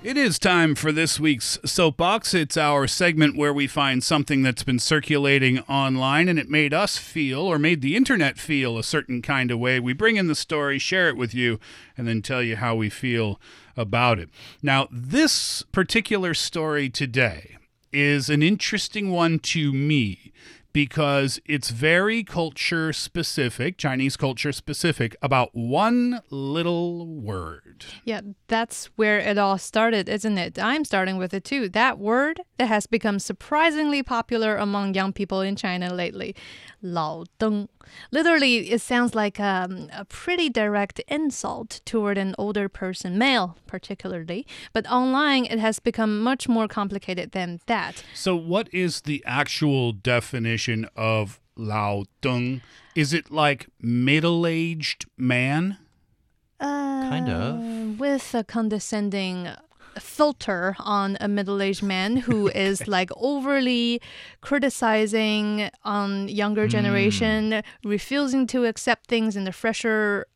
It is time for this week's Soapbox. It's our segment where we find something that's been circulating online and it made us feel, or made the internet feel, a certain kind of way. We bring in the story, share it with you, and then tell you how we feel about it. Now, this particular story today is an interesting one to me because it's very culture specific, Chinese culture specific, about one little word. Yeah, that's where it all started, isn't it? I'm starting with it too. That word that has become surprisingly popular among young people in China lately, 老登. Literally, it sounds like a pretty direct insult toward an older person, male particularly. But online, it has become much more complicated than that. So what is the actual definition of 老登? Is it like middle-aged man? Kind of. With a condescending filter on a middle-aged man who is like overly criticizing on younger generation, refusing to accept things in the fresher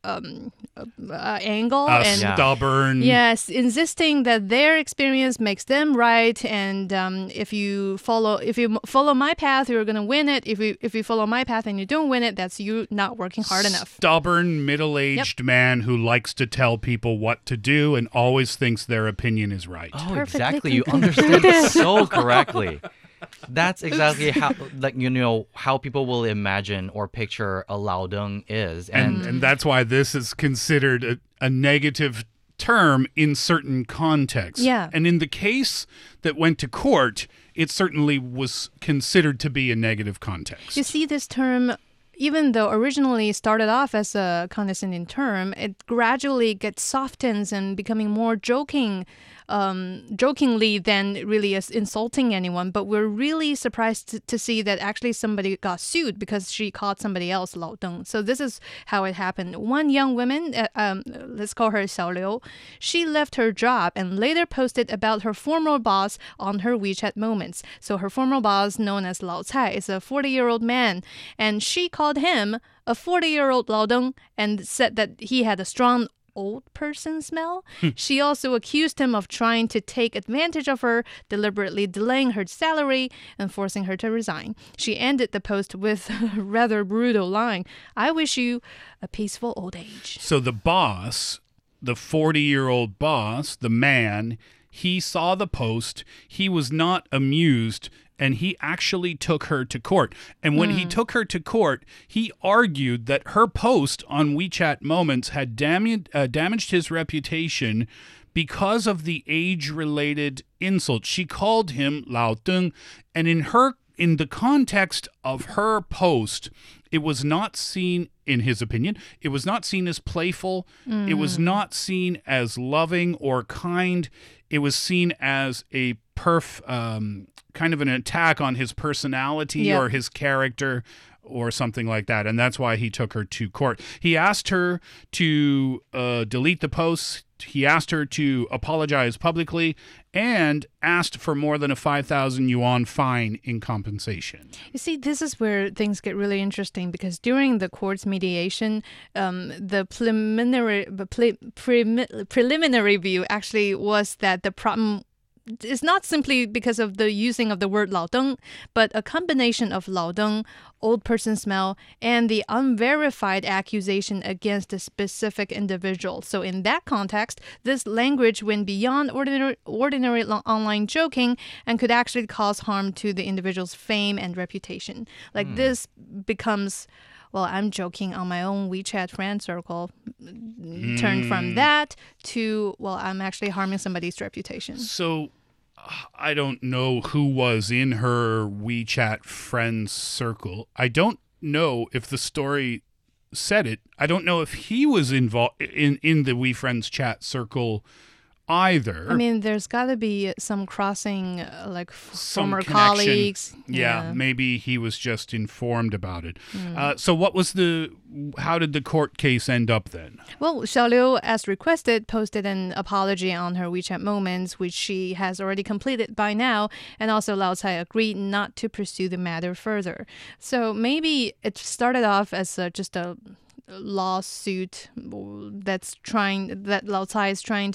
angle. Stubborn. Yes, insisting that their experience makes them right, and if you follow my path, you're gonna win it. If you follow my path and you don't win it, that's you not working hard enough. Stubborn, middle-aged man who likes to tell people what to do and always thinks their opinion is right. Oh, Perfectly exactly. You understand it so correctly. That's exactly how, how people will imagine or picture a 老登 is. And that's why this is considered a negative term in certain contexts. Yeah. And in the case that went to court, it certainly was considered to be a negative context. You see, this term, even though originally started off as a condescending term, it gradually gets softens and becoming more jokingly than really as insulting anyone. But we're really surprised to see that actually somebody got sued because she called somebody else 老登. So this is how it happened. One young woman, let's call her Xiao Liu, she left her job and later posted about her former boss on her WeChat Moments. So her former boss, known as Lao Cai, is a 40-year-old man, and she called him a 40-year-old 老登 and said that he had a strong old person smell. She also accused him of trying to take advantage of her, deliberately delaying her salary and forcing her to resign. She ended the post with a rather brutal line, "I wish you a peaceful old age." So the boss, the 40-year-old boss, the man, he saw the post, he was not amused, and he actually took her to court. And when he took her to court, he argued that her post on WeChat Moments had damaged his reputation because of the age-related insult. She called him 老登, and in the context of her post, it was not seen, in his opinion, it was not seen as playful. It was not seen as loving or kind. It was seen as a kind of an attack on his personality or his character or something like that. And that's why he took her to court. He asked her to delete the posts. He asked her to apologize publicly and asked for more than a 5,000 yuan fine in compensation. You see, this is where things get really interesting because during the court's mediation, the preliminary view actually was that the problem is not simply because of the using of the word 老登, but a combination of 老登, old person smell, and the unverified accusation against a specific individual. So in that context, this language went beyond ordinary online joking and could actually cause harm to the individual's fame and reputation. Like this becomes, well, I'm joking on my own WeChat friend circle, turned from that to, well, I'm actually harming somebody's reputation. So I don't know who was in her WeChat friends circle. I don't know if the story said it. I don't know if he was involved in the WeFriends chat circle either. I mean, there's got to be some crossing, like Some former connection. colleagues. Yeah, maybe he was just informed about it. So how did the court case end up then? Well, Xiao Liu, as requested, posted an apology on her WeChat Moments, which she has already completed by now, and also Lao Cai agreed not to pursue the matter further. So maybe it started off as just a lawsuit that Lao Cai is trying